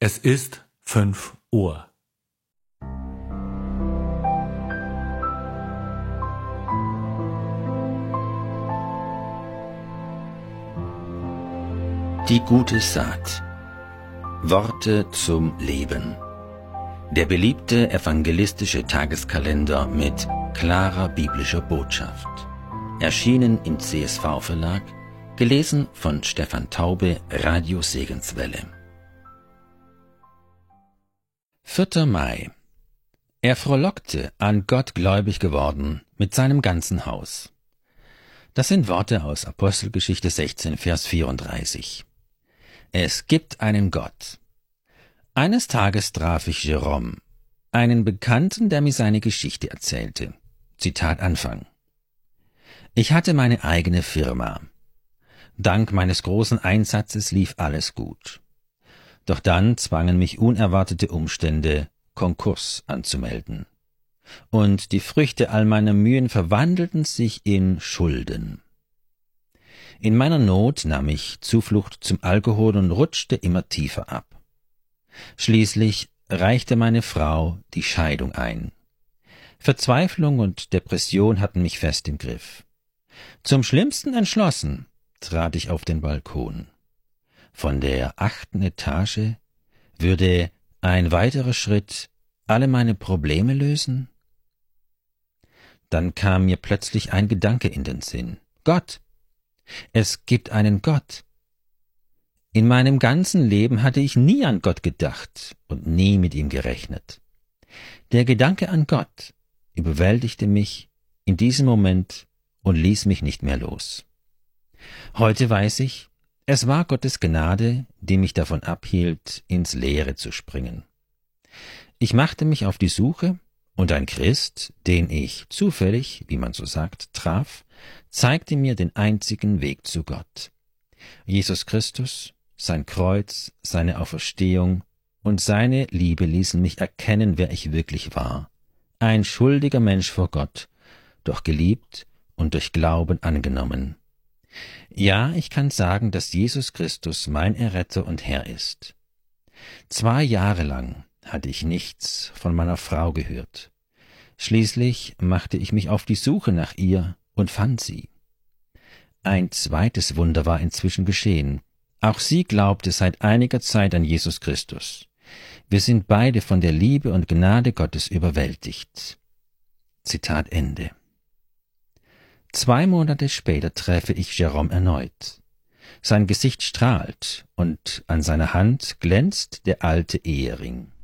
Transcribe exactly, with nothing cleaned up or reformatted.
Es ist fünf Uhr. Die gute Saat. Worte zum Leben. Der beliebte evangelistische Tageskalender mit klarer biblischer Botschaft. Erschienen im C S V-Verlag, gelesen von Stefan Taube, Radio Segenswelle. vierter Mai. Er frohlockte, an Gott gläubig geworden, mit seinem ganzen Haus. Das sind Worte aus Apostelgeschichte sechzehn, Vers vierunddreißig. Es gibt einen Gott. Eines Tages traf ich Jerome, einen Bekannten, der mir seine Geschichte erzählte. Zitat Anfang. Ich hatte meine eigene Firma. Dank meines großen Einsatzes lief alles gut. Doch dann zwangen mich unerwartete Umstände, Konkurs anzumelden. Und die Früchte all meiner Mühen verwandelten sich in Schulden. In meiner Not nahm ich Zuflucht zum Alkohol und rutschte immer tiefer ab. Schließlich reichte meine Frau die Scheidung ein. Verzweiflung und Depression hatten mich fest im Griff. Zum Schlimmsten entschlossen trat ich auf den Balkon. Von der achten Etage würde ein weiterer Schritt alle meine Probleme lösen? Dann kam mir plötzlich ein Gedanke in den Sinn. Gott! Es gibt einen Gott. In meinem ganzen Leben hatte ich nie an Gott gedacht und nie mit ihm gerechnet. Der Gedanke an Gott überwältigte mich in diesem Moment und ließ mich nicht mehr los. Heute weiß ich, es war Gottes Gnade, die mich davon abhielt, ins Leere zu springen. Ich machte mich auf die Suche, und ein Christ, den ich zufällig, wie man so sagt, traf, zeigte mir den einzigen Weg zu Gott. Jesus Christus, sein Kreuz, seine Auferstehung und seine Liebe ließen mich erkennen, wer ich wirklich war. Ein schuldiger Mensch vor Gott, doch geliebt und durch Glauben angenommen. Ja, ich kann sagen, dass Jesus Christus mein Erretter und Herr ist. Zwei Jahre lang hatte ich nichts von meiner Frau gehört. Schließlich machte ich mich auf die Suche nach ihr und fand sie. Ein zweites Wunder war inzwischen geschehen. Auch sie glaubte seit einiger Zeit an Jesus Christus. Wir sind beide von der Liebe und Gnade Gottes überwältigt. Zitat Ende. Zwei Monate später treffe ich Jerome erneut. Sein Gesicht strahlt und an seiner Hand glänzt der alte Ehering.